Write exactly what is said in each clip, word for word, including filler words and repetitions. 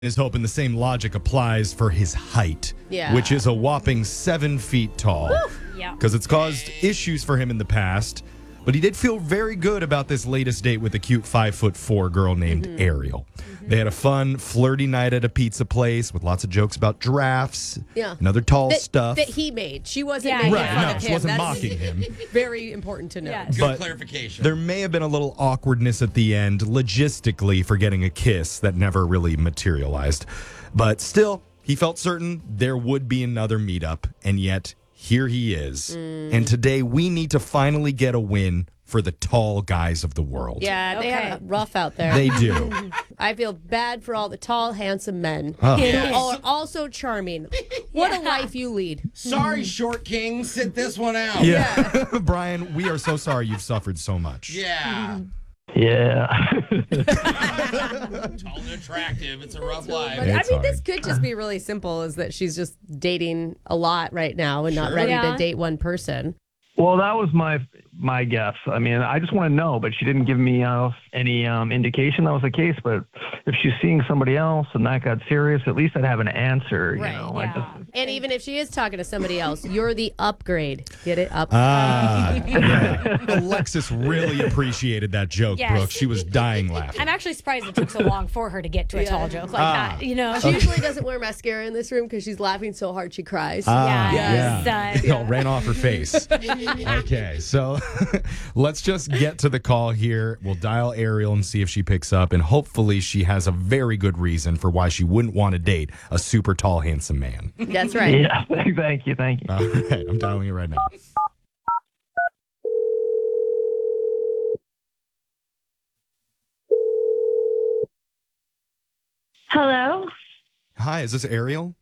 is hoping the same logic applies for his height, Yeah. which is a whopping seven feet tall. Yeah. Because it's caused issues for him in the past. But he did feel very good about this latest date with a cute five foot four girl named Mm-hmm. Ariel. Mm-hmm. They had a fun, flirty night at a pizza place with lots of jokes about giraffes Yeah. and other tall that, stuff. that he made. She wasn't Yeah, making right, fun no, of she him. wasn't That's mocking him. very important to know. Yeah. Good But clarification. There may have been a little awkwardness at the end, logistically, for getting a kiss that never really materialized. But still, he felt certain there would be another meetup, and yet here he is. Mm. And today we need to finally get a win for the tall guys of the world. Yeah, they Okay. have it rough out there. They do. I feel bad for all the tall, handsome men Oh. who Yes. are also charming. What a Yeah. life you lead. Sorry, short king. Sit this one out. Yeah. Brian, we are so sorry you've suffered so much. Yeah. Yeah. Tall and attractive. It's a rough life. But It's I mean, hard. this could just be really simple, is that she's just dating a lot right now and not Sure. ready to Yeah. date one person. Well, that was my my guess. I mean, I just want to know, but she didn't give me uh, any um, indication that was the case. But if she's seeing somebody else and that got serious, at least I'd have an answer. You Right, know, I yeah. just, And even if she is talking to somebody else, you're the upgrade. Get it? Up. Ah, yeah. Alexis really appreciated that joke, Yes. Brooke. She was dying laughing. I'm actually surprised it took so long for her to get to a Yeah. tall joke like Ah. that. You know? She usually doesn't wear mascara in this room because she's laughing so hard she cries. Ah, Yes. yeah. Yes. It all ran off her face. Okay, so let's just get to the call here. We'll dial Ariel and see if she picks up, and hopefully she has a very good reason for why she wouldn't want to date a super tall, handsome man. That's right. yeah. Thank you. Thank you. All right, I'm dialing it right now. Hello. Hi, is this Ariel?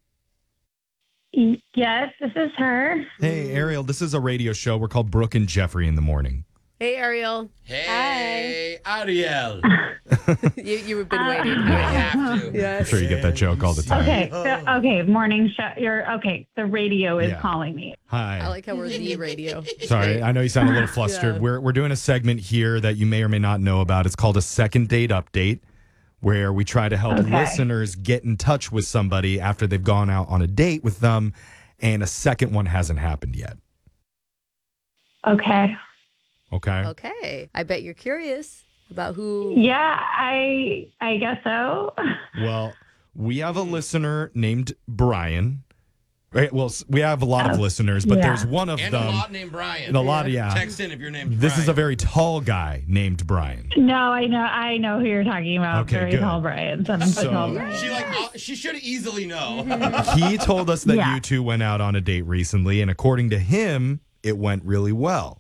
Y- Yes, this is her. Hey, Ariel, this is a radio show. We're called Brooke and Jeffrey in the morning. Hey, Ariel. Hey, Ariel. You, you've been Uh, waiting. I have to. Yes. I'm sure you get that joke all the time. Okay. So, okay. Morning show. You're okay. The radio is Yeah. calling me. Hi. I like how we're the radio. Sorry, I know you sound a little flustered. Yeah. We're we're doing a segment here that you may or may not know about. It's called a second date update, where we try to help Okay. listeners get in touch with somebody after they've gone out on a date with them, and a second one hasn't happened yet. Okay. Okay. Okay. I bet you're curious about who. Yeah. I. I guess so. Well, we have a listener named Brian. Right. Well, s- we have a lot of Oh, listeners, but yeah. there's one of And a them. lot named Brian. And a lot of yeah. Text in if your name's This Brian. is a very tall guy named Brian. No, I know. I know who you're talking about. Okay, Very good. tall Brian. Seven foot So- tall Brian. She like uh, she should easily know. He told us that Yeah. you two went out on a date recently, and according to him, it went really well.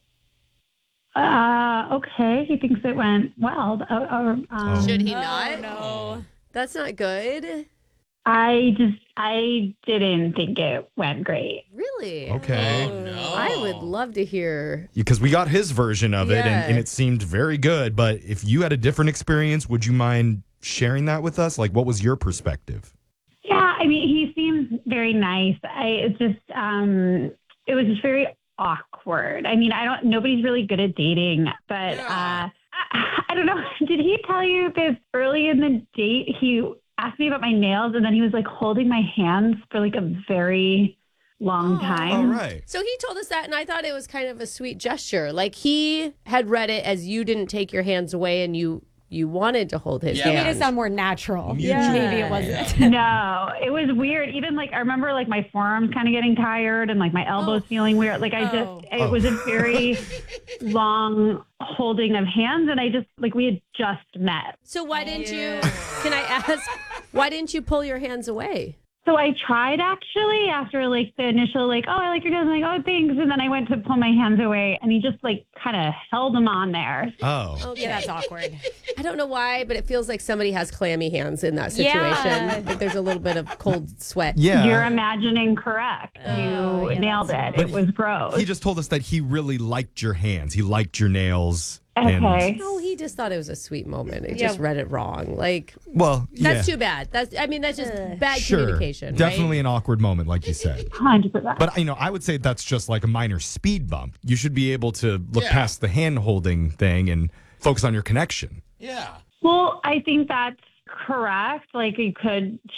Uh. Okay. He thinks it went well. Uh, uh, um, Should he Oh, not? no. That's not good. I just. I didn't think it went great. Really? Okay. Oh no. I would love to hear. Because we got his version of it, and, Yeah. and it seemed very good. But if you had a different experience, would you mind sharing that with us? Like, what was your perspective? Yeah, I mean, he seems very nice. I it's just um it was just very awkward. I mean, I don't nobody's really good at dating, but Yeah. uh I, I don't know. Did he tell you this early in the date? He asked me about my nails and then he was like holding my hands for like a very long Oh. time. All right. So he told us that, and I thought it was kind of a sweet gesture. Like he had read it as you didn't take your hands away, and you you wanted to hold his Yeah. It made hand. it sound more natural. Yeah. Maybe it wasn't. No, it was weird. Even like I remember like my forearms kind of getting tired and like my elbows Oh. feeling weird. Like I just Oh. it Oh. was a very long holding of hands and I just like we had just met. So why didn't you? Can I ask? Why didn't you pull your hands away? So I tried actually after like the initial like, oh, I like your nails. I'm like, oh, thanks. And then I went to pull my hands away and he just like kind of held them on there. Oh. Okay. Yeah, that's awkward. I don't know why, but it feels like somebody has clammy hands in that situation. Yeah. Like there's a little bit of cold sweat. Yeah. You're imagining correct. Oh, you yeah, nailed that's it. But It was gross. He just told us that he really liked your hands. He liked your nails. Okay. No, he just thought it was a sweet moment. He Yeah. just read it wrong. Like Well, yeah. that's too bad. That's I mean that's just bad Sure. communication. Definitely Right? an awkward moment, like you said. one hundred percent. But, you know, I would say that's just like a minor speed bump. You should be able to look Yeah. past the hand holding thing and focus on your connection. Yeah. Well, I think that's correct. Like you could